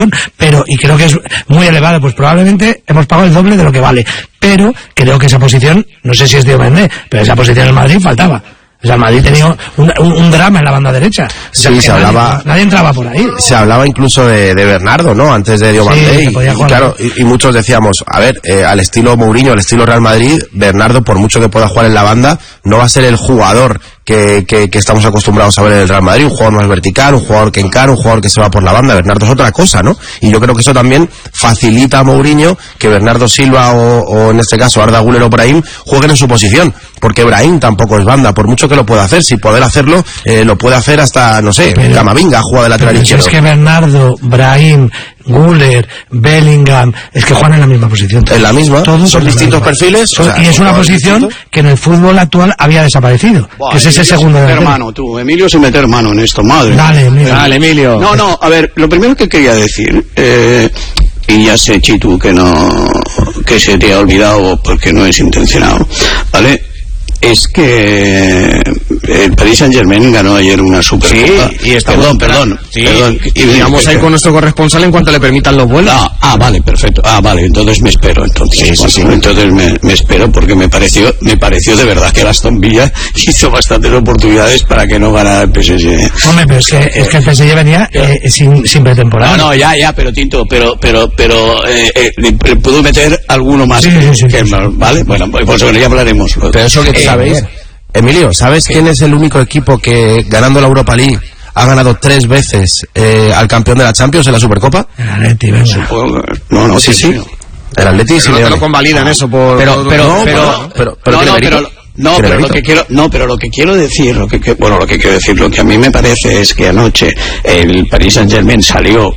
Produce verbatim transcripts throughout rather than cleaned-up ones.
pero, y creo que es muy elevado, pues probablemente hemos pagado el doble de lo que vale, pero creo que esa posición, no sé si es Diomende, pero esa posición en Madrid faltaba. O sea, Madrid tenía un, un, un drama en la banda derecha. O sea, sí, se nadie, hablaba... Nadie entraba por ahí. Se hablaba incluso de, de Bernardo, ¿no? Antes de Diomande. Sí, y, y claro, y, y muchos decíamos, a ver, eh, al estilo Mourinho, al estilo Real Madrid, Bernardo, por mucho que pueda jugar en la banda, no va a ser el jugador que, que, que estamos acostumbrados a ver en el Real Madrid, un jugador más vertical, un jugador que encara, un jugador que se va por la banda. Bernardo es otra cosa, ¿no? Y yo creo que eso también facilita a Mourinho que Bernardo Silva o, o en este caso Arda Güler o Brahim jueguen en su posición, porque Brahim tampoco es banda, por mucho que lo pueda hacer, si poder hacerlo, eh, lo puede hacer hasta, no sé, pero, Camavinga juega de lateral izquierdo. Es que Bernardo, Brahim, Güler, Bellingham, es que juegan en la misma posición. En la misma, todos son distintos perfiles. Son, o sea, y es una posición distintos. Que en el fútbol actual había desaparecido. Buah, que es ese segundo de meter mano, tú, Emilio se meter mano en esto, madre. Dale, Emilio. Dale, Emilio. No, no, a ver, lo primero que quería decir, eh, y ya sé, Chitu, que no, que se te ha olvidado porque no es intencionado, ¿vale? Es que el Paris Saint-Germain ganó ayer una Supercopa. Sí, y está perdón, perdón, sí, perdón. Y digamos ahí con nuestro corresponsal en cuanto le permitan los vuelos. Ah, ah, vale, perfecto. Ah, vale, entonces me espero, entonces. Sí, sí, sí. Entonces me, me espero porque me pareció, me pareció de verdad que Aston Villa hizo bastantes oportunidades para que no ganara el P S G. Hombre, pero es que, es que el P S G venía eh, sin, sin pretemporada. No, no, ya, ya, pero Tinto, pero, pero, pero, eh, eh, le, le puedo meter alguno más. Sí, que, sí, sí, que, sí. ¿vale? Bueno, pues bueno, ya hablaremos. Pero eso que eh, ¿sabéis? Emilio, ¿sabes quién es el único equipo que, ganando la Europa League, ha ganado tres veces eh, al campeón de la Champions en la Supercopa? El Atleti, venga. No, no, sí, sí. El Atleti, sí. No te lo convalidan eso por... Pero, pero, no, pero, pero, pero, no, no, pero, pero, no, pero lo que quiero, no, pero lo que quiero decir, lo que, que, bueno, lo que quiero decir, lo que a mí me parece es que anoche el Paris Saint-Germain salió,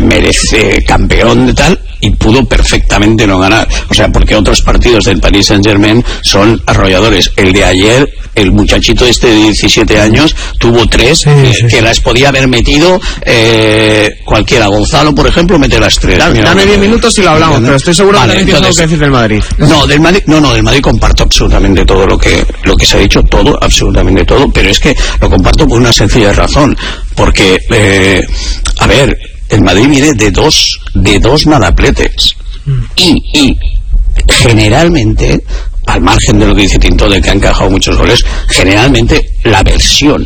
merece campeón de tal, y pudo perfectamente no ganar. O sea, porque otros partidos del Paris Saint-Germain son arrolladores. El de ayer, el muchachito este de diecisiete años tuvo tres, sí, eh, sí, que sí. las podía haber metido eh, cualquiera. Gonzalo, por ejemplo, mete las tres. Dame, dame diez minutos y lo hablamos, pero estoy seguro vale, que también tienes algo que decir del Madrid. No, del Madrid, no, no, del Madrid comparto absolutamente todo lo que, lo que se ha dicho, todo, absolutamente todo, pero es que lo comparto por una sencilla razón, porque, eh, a ver, el Madrid viene de dos, de dos nadapletes. Y, y, generalmente, al margen de lo que dice Tinto, de que ha encajado muchos goles, generalmente la versión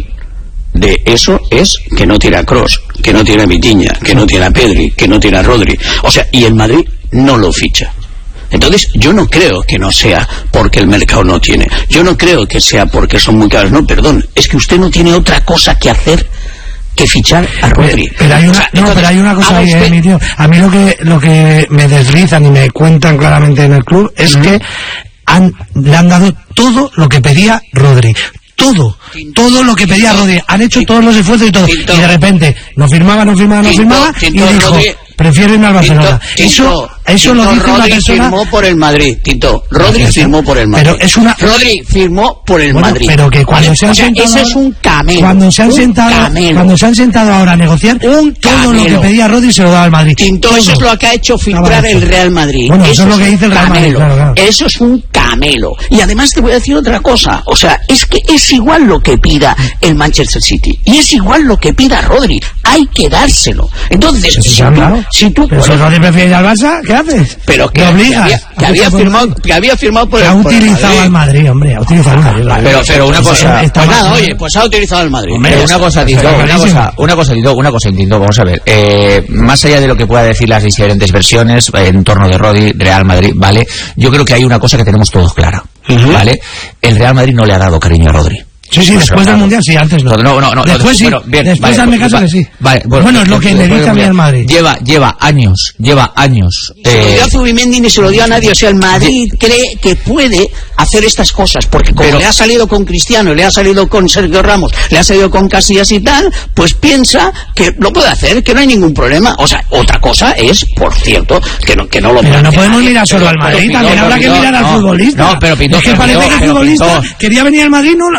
de eso es que no tiene a Kroos, que no tiene a Vitinha, que no tiene a Pedri, que no tiene a Rodri. O sea, y el Madrid no lo ficha. Entonces, yo no creo que no sea porque el mercado no tiene. Yo no creo que sea porque son muy caros. No, perdón, es que usted no tiene otra cosa que hacer que fichar a Rodri. Pero, pero hay una, o sea, no, entonces, pero hay una cosa ahí, usted... mi tío. A mí lo que lo que me deslizan y me cuentan claramente en el club es uh-huh. que han, le han dado todo lo que pedía Rodri. Todo, Tinto, todo lo que pedía Tinto, Rodri. Han hecho Tinto, todos los esfuerzos y todo. Tinto, y de repente no firmaba, no firmaba, no Tinto, firmaba Tinto, y dijo, Rodri, prefiero irme al Barcelona. Tinto, eso eso Tinto, lo dice Rodri una persona... firmó por el Madrid, Tinto. Rodri firmó por el Madrid. Pero es una... Rodri firmó por el bueno, Madrid. Pero que cuando vale, se han o sea, sentado... Ese es un camelo. Cuando se han sentado, camelo. cuando se han sentado ahora a negociar, un todo lo que pedía Rodri se lo daba al Madrid. Tinto, todo. Eso es lo que ha hecho filtrar el Real Madrid. Bueno, eso, eso es lo que dice el Real Madrid. Claro, claro. Eso es un camelo. Y además te voy a decir otra cosa. O sea, es que es igual lo que pida el Manchester City. Y es igual lo que pida Rodri. Hay que dárselo. Entonces, si tú, claro. si tú... Pero si Rodri prefiere ir al Barça, ¿qué haces? Pero que, obligas, que, había, que, había firmado, que había firmado por que el ha utilizado al Madrid. Madrid, hombre, ha utilizado al Madrid. Pero, pero una cosa... Pues nada, oye, pues ha utilizado al Madrid. Hombre, pero una cosa, Tinto, una cosa, una cosa, Tinto, una cosa, Tinto, vamos a ver. Eh, más allá de lo que pueda decir las diferentes versiones eh, en torno de Rodri, Real Madrid, ¿vale? Yo creo que hay una cosa que tenemos todos clara, uh-huh. ¿vale? El Real Madrid no le ha dado cariño a Rodri. Sí, sí, pues después del Mundial, sí, antes no. No, no, no. Después sí, bueno, bien, después vale, hazme pues, caso vale, que sí. Vale, bueno, bueno, es lo que le dice a mí el Madrid. Lleva, lleva años, lleva años. Se lo eh, dio a Zubimendi ni se lo dio a nadie. O sea, el Madrid de... cree que puede hacer estas cosas, porque como pero... le ha salido con Cristiano, le ha salido con Sergio Ramos, le ha salido con Casillas y tal, pues piensa que lo puede hacer, que no hay ningún problema. O sea, otra cosa es, por cierto, que no, que no lo Pero no podemos nadie, mirar solo al Madrid, pero, también pero, habrá pero, que mirar no, al futbolista. No, pero Pinto, es que parece pero, que el pero, futbolista Pinto, quería venir al Madrid, no, no le han dejado.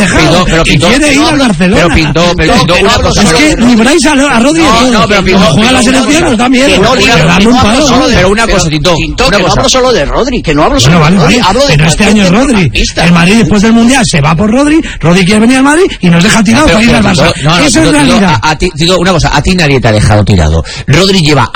dejado. Pintó, y quiere ir al Barcelona. Pero pintó, pero pintó no, una cosa. Es que libráis a, a Rodri no, de todo. no, pero pintó, Cuando juega la selección nos da miedo. No, darle un palo. Pero una cosa, Tito. Tito, que no hablo solo de Rodri, que no hablo solo bueno, vale, de Rodri, vale. hablo de pero este año es Rodri. El Madrid después del Mundial se va por Rodri, Rodri quiere venir al Madrid y nos deja tirados para ir al Barça. No, no, Eso Tito, es realidad. A ti, digo una cosa, a ti nadie te ha dejado tirado. Rodri lleva